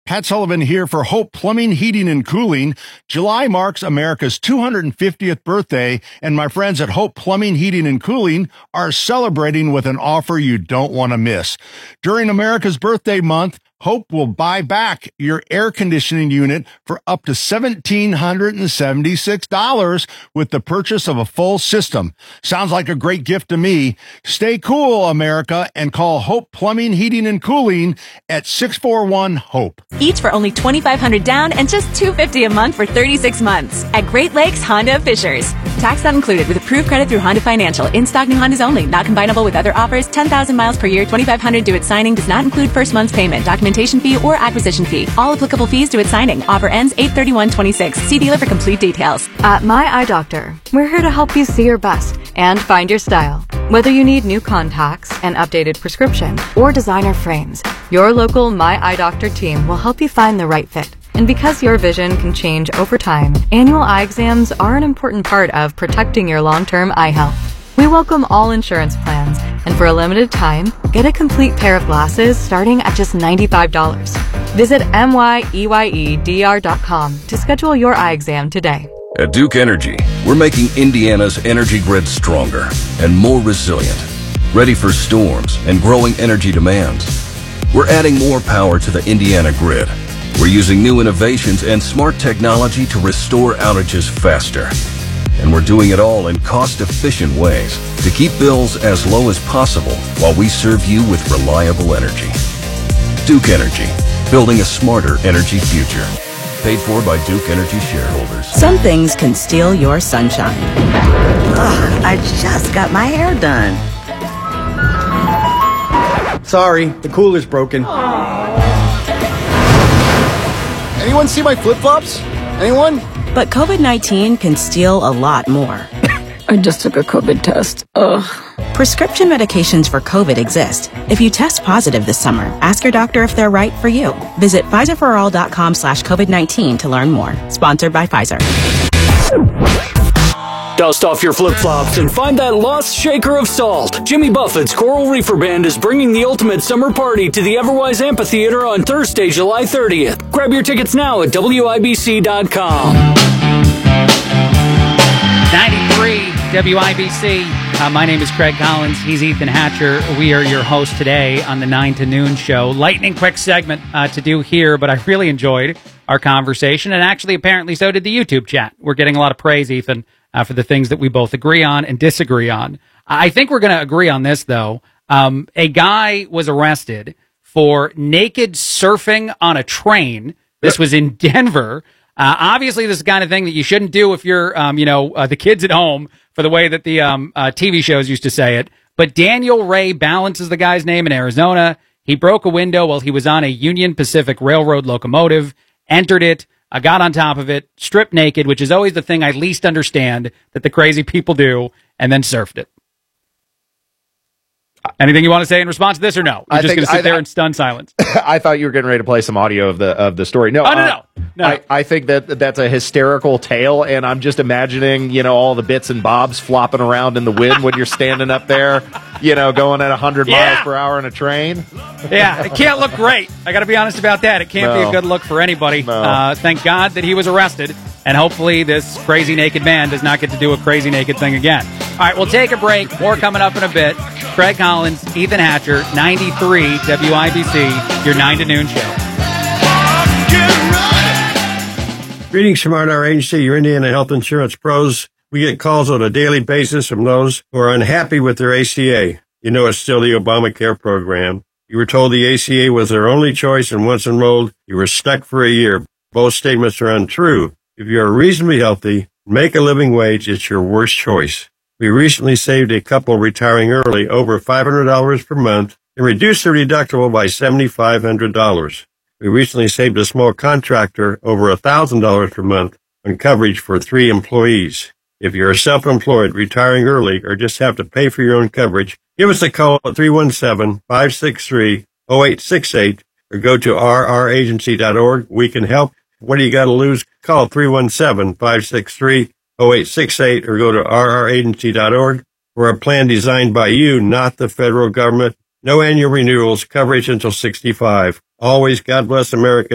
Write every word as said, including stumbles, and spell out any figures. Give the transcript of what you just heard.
Pat Sullivan here for Hope Plumbing, Heating, and Cooling. July marks America's two hundred fiftieth birthday, and my friends at Hope Plumbing, Heating, and Cooling are celebrating with an offer you don't want to miss. During America's birthday month, Hope will buy back your air conditioning unit for up to one thousand seven hundred seventy-six dollars with the purchase of a full system. Sounds like a great gift to me. Stay cool, America, and call Hope Plumbing, Heating, and Cooling at six four one HOPE. Each for only twenty-five hundred dollars down and just two hundred fifty dollars a month for thirty-six months at Great Lakes Honda of Fishers. Tax not included with approved credit through Honda Financial. In-stock new Hondas only. Not combinable with other offers. ten thousand miles per year. twenty-five hundred dollars due at signing. Does not include first month's payment, documentation fee, or acquisition fee. All applicable fees due at signing. Offer ends eight thirty-one twenty-six. See dealer for complete details. At My Eye Doctor, we're here to help you see your best and find your style. Whether you need new contacts, an updated prescription, or designer frames, your local My Eye Doctor team will help you find the right fit. And because your vision can change over time, annual eye exams are an important part of protecting your long-term eye health. We welcome all insurance plans, and for a limited time, get a complete pair of glasses starting at just ninety-five dollars. Visit M Y E Y E D R dot com to schedule your eye exam today. At Duke Energy, we're making Indiana's energy grid stronger and more resilient, ready for storms and growing energy demands. We're adding more power to the Indiana grid. We're using new innovations and smart technology to restore outages faster. And we're doing it all in cost-efficient ways to keep bills as low as possible while we serve you with reliable energy. Duke Energy, building a smarter energy future. Paid for by Duke Energy shareholders. Some things can steal your sunshine. Ugh, I just got my hair done. Sorry, the cooler's broken. Anyone see my flip-flops? Anyone? But COVID nineteen can steal a lot more. I just took a COVID test. Ugh. Prescription medications for COVID exist. If you test positive this summer, ask your doctor if they're right for you. Visit Pfizer for all dot com slash COVID nineteen to learn more. Sponsored by Pfizer. Dust off your flip-flops and find that lost shaker of salt. Jimmy Buffett's Coral Reefer Band is bringing the ultimate summer party to the Everwise Amphitheater on Thursday, July thirtieth. Grab your tickets now at W I B C dot com. ninety-three W I B C. Uh, my name is Craig Collins. He's Ethan Hatcher. We are your hosts today on the nine to noon show. Lightning quick segment uh, to do here, but I really enjoyed our conversation, and actually apparently so did the YouTube chat. We're getting a lot of praise, Ethan, uh, for the things that we both agree on and disagree on. I think we're going to agree on this, though. Um, a guy was arrested for naked surfing on a train. This was in Denver. Uh, obviously, this is the kind of thing that you shouldn't do if you're, um, you know, uh, the kids at home, for the way that the um, uh, T V shows used to say it. But Daniel Ray Balance is the guy's name in Arizona. He broke a window while he was on a Union Pacific Railroad locomotive, entered it, uh, got on top of it, stripped naked, which is always the thing I least understand that the crazy people do, and then surfed it. Anything you want to say in response to this, or no? You're I just going to sit I, there I, in stunned silence. I thought you were getting ready to play some audio of the of the story. No, oh, no, uh, no, no. I, I think that that's a hysterical tale, and I'm just imagining, you know, all the bits and bobs flopping around in the wind when you're standing up there, you know, going at one hundred Yeah. miles per hour in a train. Yeah, it can't look great. I got to be honest about that. It can't No. be a good look for anybody. No. Uh, thank God that he was arrested, and hopefully this crazy naked man does not get to do a crazy naked thing again. All right, we'll take a break. More coming up in a bit. Craig Collins, Ethan Hatcher, ninety-three W I B C, your nine to noon show. Greetings from our agency, your Indiana Health Insurance Pros. We get calls on a daily basis from those who are unhappy with their A C A. You know it's still the Obamacare program. You were told the A C A was their only choice, and once enrolled, you were stuck for a year. Both statements are untrue. If you are reasonably healthy, make a living wage, it's your worst choice. We recently saved a couple retiring early over five hundred dollars per month and reduced their deductible by seven thousand five hundred dollars. We recently saved a small contractor over one thousand dollars per month on coverage for three employees. If you're self-employed, retiring early, or just have to pay for your own coverage, give us a call at three one seven, five six three, zero eight six eight or go to r r agency dot org. We can help. What do you got to lose? Call three one seven, five six three, zero eight six eight or go to r r agency dot org. We're a plan designed by you, not the federal government. No annual renewals, coverage until sixty-five. Always, God bless America.